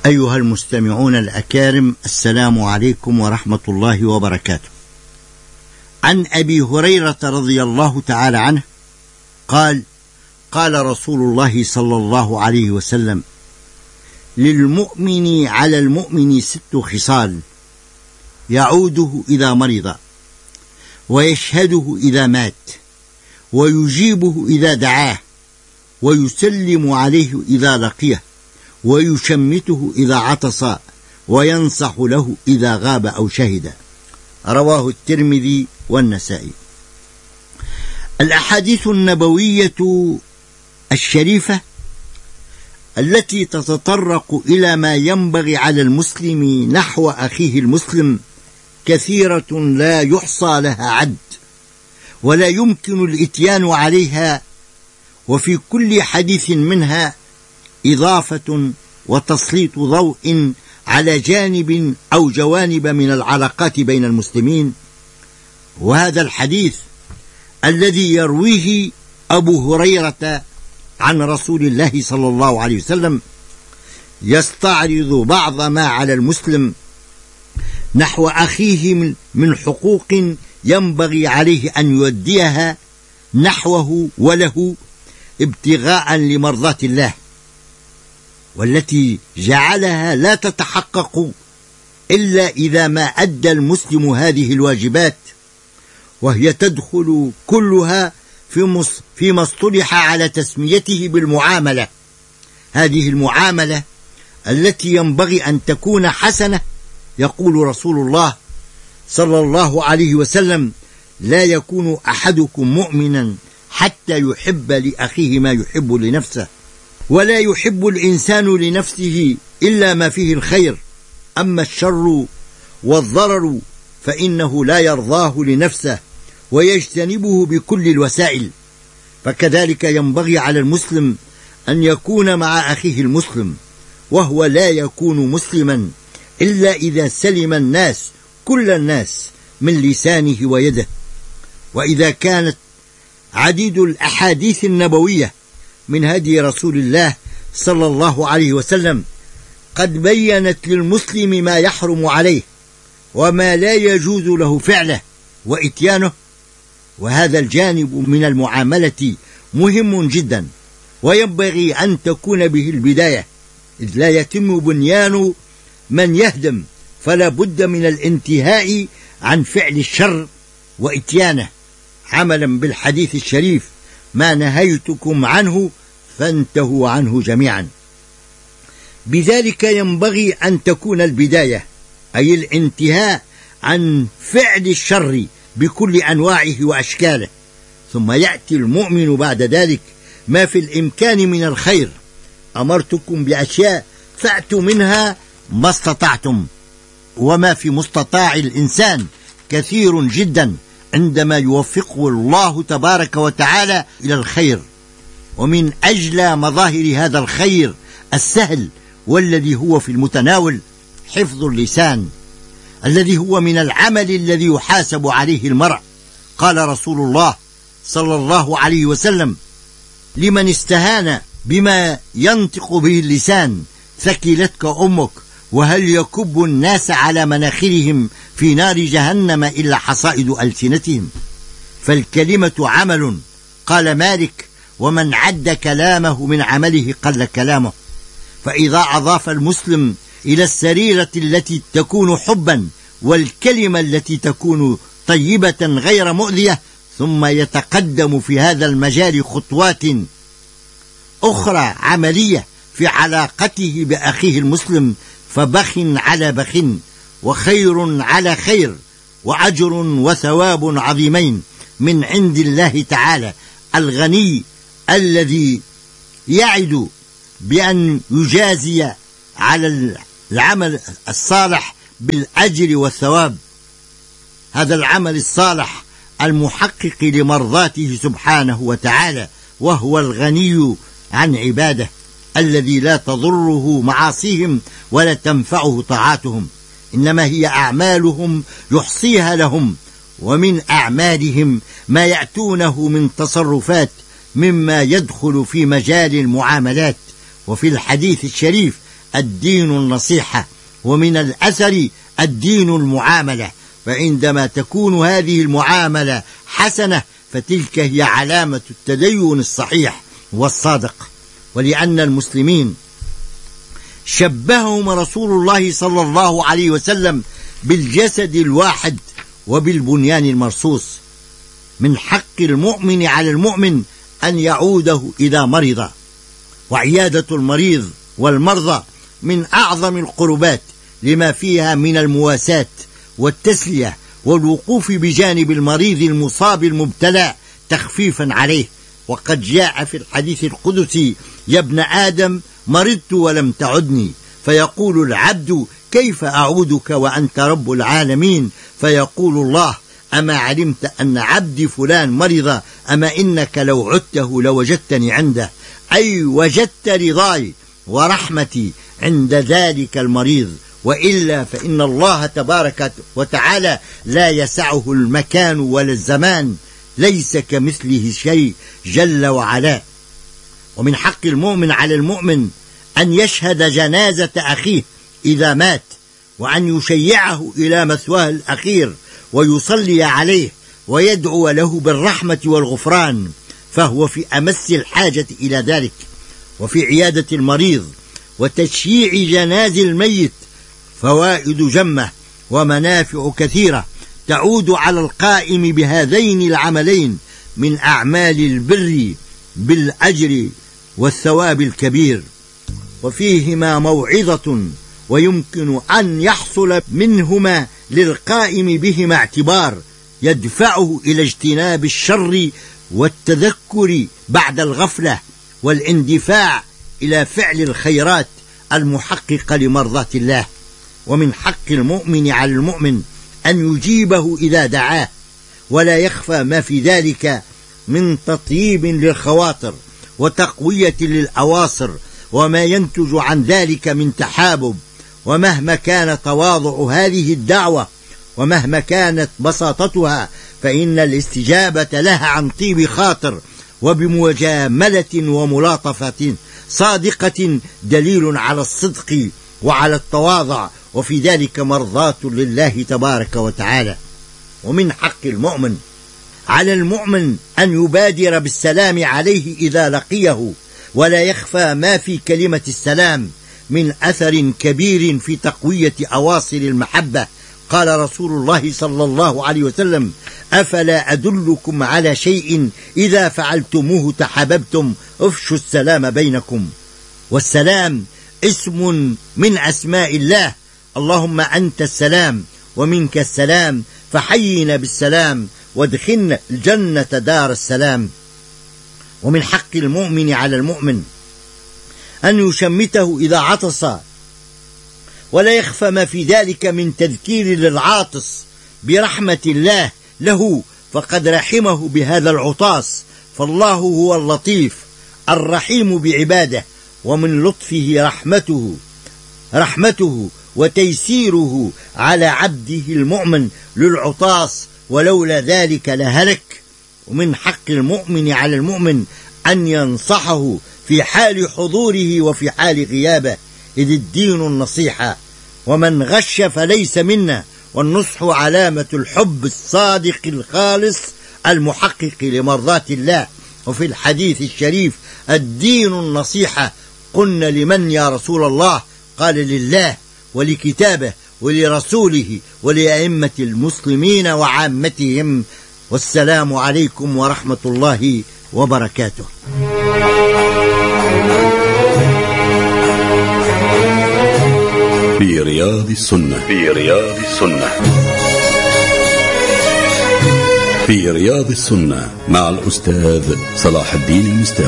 أيها المستمعون الأكارم، السلام عليكم ورحمة الله وبركاته. عن أبي هريرة رضي الله تعالى عنه قال: قال رسول الله صلى الله عليه وسلم: للمؤمن على المؤمن 6 خصال: يعوده إذا مرض، ويشهده إذا مات، ويجيبه إذا دعاه، ويسلم عليه إذا لقيه، ويشمته إذا عطس، وينصح له إذا غاب أو شهد. رواه الترمذي والنسائي. الأحاديث النبوية الشريفة التي تتطرق إلى ما ينبغي على المسلم نحو أخيه المسلم كثيرة لا يحصى لها عد، ولا يمكن الإتيان عليها، وفي كل حديث منها إضافة وتسليط ضوء على جانب أو جوانب من العلاقات بين المسلمين. وهذا الحديث الذي يرويه أبو هريرة عن رسول الله صلى الله عليه وسلم يستعرض بعض ما على المسلم نحو أخيه من حقوق ينبغي عليه أن يؤديها نحوه وله ابتغاء لمرضاة الله، والتي جعلها لا تتحقق إلا إذا ما أدى المسلم هذه الواجبات، وهي تدخل كلها فيما اصطلح على تسميته بالمعاملة. هذه المعاملة التي ينبغي أن تكون حسنة. يقول رسول الله صلى الله عليه وسلم: لا يكون أحدكم مؤمنا حتى يحب لأخيه ما يحب لنفسه، ولا يحب الإنسان لنفسه إلا ما فيه الخير، أما الشر والضرر فإنه لا يرضاه لنفسه ويجتنبه بكل الوسائل. فكذلك ينبغي على المسلم أن يكون مع أخيه المسلم، وهو لا يكون مسلما إلا إذا سلم الناس كل الناس من لسانه ويده. وإذا كانت عديد الأحاديث النبوية من هدي رسول الله صلى الله عليه وسلم قد بيّنت للمسلم ما يحرم عليه وما لا يجوز له فعله وإتيانه، وهذا الجانب من المعاملة مهم جدا، وينبغي أن تكون به البداية، إذ لا يتم بنيان من يهدم، فلا بد من الانتهاء عن فعل الشر وإتيانه، عملا بالحديث الشريف: ما نهيتكم عنه فانتهوا عنه جميعا. بذلك ينبغي أن تكون البداية، أي الانتهاء عن فعل الشر بكل أنواعه وأشكاله، ثم يأتي المؤمن بعد ذلك ما في الإمكان من الخير. أمرتكم بأشياء فأتوا منها ما استطعتم، وما في مستطاع الإنسان كثير جدا عندما يوفقه الله تبارك وتعالى إلى الخير. ومن أجل مظاهر هذا الخير السهل والذي هو في المتناول حفظ اللسان، الذي هو من العمل الذي يحاسب عليه المرء. قال رسول الله صلى الله عليه وسلم: لمن استهان بما ينطق به اللسان ثكلتك أمك، وهل يكب الناس على مناخرهم في نار جهنم إلا حصائد ألسنتهم. فالكلمة عمل. قال مالك: ومن عد كلامه من عمله قل كلامه. فإذا أضاف المسلم إلى السريرة التي تكون حبا والكلمة التي تكون طيبة غير مؤذية، ثم يتقدم في هذا المجال خطوات أخرى عملية في علاقته بأخيه المسلم، فبخ على بخ، وخير على خير، وأجر وثواب عظيمين من عند الله تعالى الغني، الذي يعد بأن يجازي على العمل الصالح بالأجر والثواب. هذا العمل الصالح المحقق لمرضاته سبحانه وتعالى، وهو الغني عن عباده، الذي لا تضره معاصيهم ولا تنفعه طاعاتهم، إنما هي أعمالهم يحصيها لهم، ومن أعمالهم ما يأتونه من تصرفات مما يدخل في مجال المعاملات. وفي الحديث الشريف الدين النصيحة، ومن الأثر الدين المعاملة. فعندما تكون هذه المعاملة حسنة فتلك هي علامة التدين الصحيح والصادق. ولأن المسلمين شبههم رسول الله صلى الله عليه وسلم بالجسد الواحد وبالبنيان المرصوص. من حق المؤمن على المؤمن أن يعوده إذا مرض، وعيادة المريض والمرضى من أعظم القربات لما فيها من المواساة والتسلية والوقوف بجانب المريض المصاب المبتلى تخفيفا عليه. وقد جاء في الحديث القدسي: يا ابن آدم مرضت ولم تعدني، فيقول العبد: كيف أعودك وأنت رب العالمين؟ فيقول الله: أما علمت أن عبدي فلان مرض؟ أما إنك لو عدته لوجدتني عنده، أي وجدت رضاي ورحمتي عند ذلك المريض، وإلا فإن الله تبارك وتعالى لا يسعه المكان ولا الزمان، ليس كمثله شيء جل وعلا. ومن حق المؤمن على المؤمن أن يشهد جنازة أخيه إذا مات، وأن يشيعه إلى مثواه الأخير ويصلي عليه ويدعو له بالرحمة والغفران، فهو في أمس الحاجة إلى ذلك. وفي عيادة المريض وتشييع جناز الميت فوائد جمة ومنافع كثيرة تعود على القائم بهذين العملين من أعمال البر بالأجر والثواب الكبير، وفيهما موعظة، ويمكن أن يحصل منهما للقائم بهما اعتبار يدفعه إلى اجتناب الشر والتذكر بعد الغفلة والاندفاع إلى فعل الخيرات المحققة لمرضاة الله. ومن حق المؤمن على المؤمن أن يجيبه إذا دعاه، ولا يخفى ما في ذلك من تطيب للخواطر وتقوية للأواصر، وما ينتج عن ذلك من تحابب. ومهما كان تواضع هذه الدعوة ومهما كانت بساطتها، فإن الاستجابة لها عن طيب خاطر وبمجاملة وملاطفة صادقة دليل على الصدق وعلى التواضع، وفي ذلك مرضاة لله تبارك وتعالى. ومن حق المؤمن على المؤمن أن يبادر بالسلام عليه إذا لقيه، ولا يخفى ما في كلمة السلام من أثر كبير في تقوية أواصر المحبة. قال رسول الله صلى الله عليه وسلم: أفلا أدلكم على شيء إذا فعلتموه تحاببتم؟ افشوا السلام بينكم. والسلام اسم من أسماء الله، اللهم أنت السلام ومنك السلام، فحينا بالسلام وادخلنا الجنة دار السلام. ومن حق المؤمن على المؤمن أن يشمته إذا عطس، ولا يخفى ما في ذلك من تذكير للعاطس برحمة الله له، فقد رحمه بهذا العطاس، فالله هو اللطيف الرحيم بعباده، ومن لطفه رحمته وتيسيره على عبده المؤمن للعطاس، ولولا ذلك لهلك. ومن حق المؤمن على المؤمن أن ينصحه في حال حضوره وفي حال غيابه، إذ الدين النصيحة، ومن غش فليس منا. والنصح علامة الحب الصادق الخالص المحقق لمرضاة الله. وفي الحديث الشريف: الدين النصيحة. قلنا: لمن يا رسول الله؟ قال: لله ولكتابه ولرسوله ولأئمة المسلمين وعامتهم. والسلام عليكم ورحمة الله وبركاته. في رياض السنة، في رياض السنة، في رياض السنة مع الأستاذ صلاح الدين المستوى.